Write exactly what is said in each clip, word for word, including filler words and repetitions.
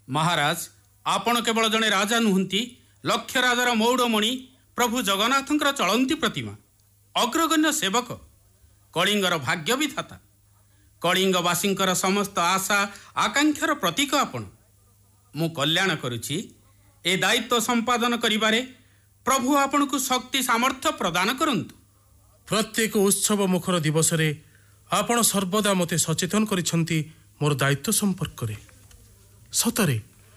महाराज आपण केवल जड़े राजा नुहंती लक्ष राजार मौड़मणि प्रभु जगन्नाथंकर चलंती प्रतिमा अग्रगण्य सेवक कलिंगर भाग्य विधाता कलिंगवासींकर समस्त आशा आकांक्षार प्रतीक आपण मु कल्याण करुछि ए दायित्व संपादन करिबारे प्रभु आपण को शक्ति सामर्थ्य प्रदान करंतु। प्रत्येक उत्सव मुखर दिवस रे आपण सर्वदा मते सचेतन करिसंती मोर दायित्व संपर्क रे सतरे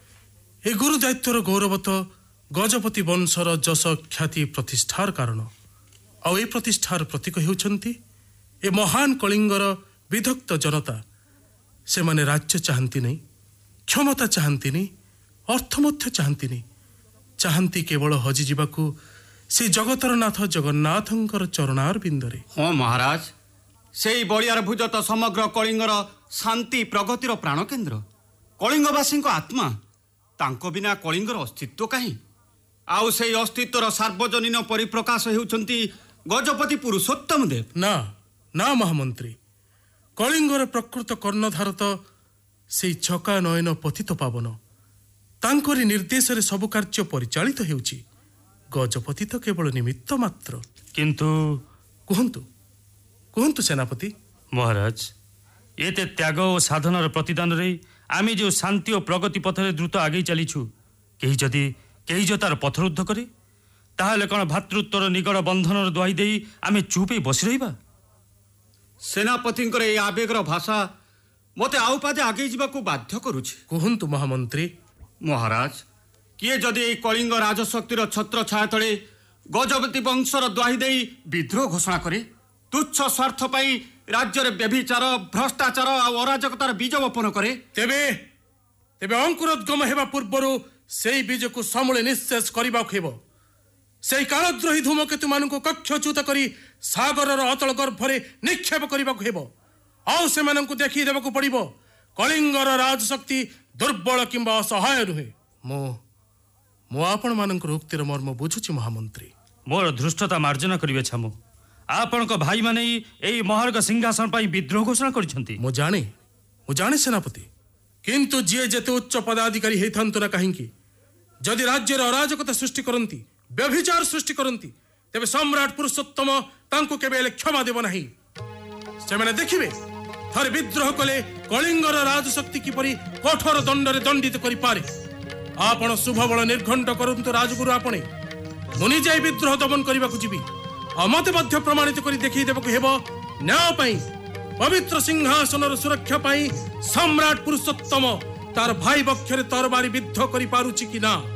ए गुरु दायित्वर गौरव तो गजपति वंशर जस ख्याति प्रतिष्ठार कारण आ ए प्रतिष्ठार प्रतीक हेउछंती ए महान कलिंगर विधक्त जनता से माने राज्य चाहती नहीं क्षमता चाहती नहीं अर्थ मध्य चाहती नहीं चाहती केवल हजि जीवाकू से जगतर नाथ जगन्नाथंकर चरणार बिंदरे। हाँ महाराज से बलियार भुज तो समग्र कलिंगर शांति प्रगतिर प्राण केन्द्र कलिंगवासी आत्मा तांको बिना कलिंगर अस्तित्व कहीं आउ से अस्तित्वर सार्वजनीन परिप्रकाश हेउछंती गजपति पुरुषोत्तम देव। ना ना महामंत्री कलिंगर प्रकृत कर्णधार तो से छका नयन पतित पावन तांकरी निर्देश रे सब कार्य परिचालित हेउची गजपति तो केवल निमित्त मात्र। किंतु कुहंतु कुहंतु सेनापति। महाराज एते त्याग और साधनार प्रतिदान रे आमे जो शांति और प्रगति पथरे द्रुत आगे चलीछु केही जदि केही जो तार पथरुद्ध करे ताहले कोन भातृत्वर निगड़ बंधनर दुआई देई आमे चुपे बसि रहिबा। सेनापतिंकर ए आवेगर भाषा मते आउ पादे आगे जीवाकू बाध्य करुछि। कुहंतु महामंत्री। महाराज किए जदि ए कलिंग राजशक्तिर छत्र छाया तले गजपति वंशर दुआई देई विद्रोह घोषणा करे तुच्छ स्वार्थ पाई राज्य रे व्यभिचार भ्रष्टाचार आ अराजकतार बीज वपन करे तेबे तेबे अंकुरोद्गम हेबा पूर्वरु सेई बीज को समूले निश्चेष करिबा हेबो। सेई कालद्रोही धूमकेतु मानकु कक्षच्युत करी सागरर अतल गर्भरे निक्षेप करिबा हेबो आउ से मानकु देखि देबाकू पड़िबो कलिंगर राजशक्ति दुर्बल किंबा असहाय रुहे। मो मो आपण मानकर उक्तिर मर्म बुझुछि महामंत्री। मोर धृष्टता मार्जना करिवे छामो आपण को भाई माने एई महार्ग सिंहासन पाई विद्रोह घोषणा करिसंती। मो जाने मो जाने सेनापति किंतु जे जेते उच्च पदाधिकारी हेथांतु ना काहेकि जदि राज्यर अराजकता सृष्टि करंती व्यभिचार सृष्टि करंती तेबे सम्राट पुरुषोत्तम तांको केबे क्षमा देव नाही। से माने देखिबे थरे विद्रोह कले कलिंगर राजशक्ति किपरि कठोर दंडरे दंडित करि पारे। आपण शुभ बल निर्घंट करंतु राजगुरु आपणे मुनि जाय विद्रोह दमन करबा को जीवी अमते मध्य प्रमाणित करी देखि देबको हेबो न्याय पई पवित्र सिंहासनर सुरक्षा पई सम्राट पुरुषोत्तम तार भाई बक्षरे तरबारी विद्ध करि पारुछि कि ना।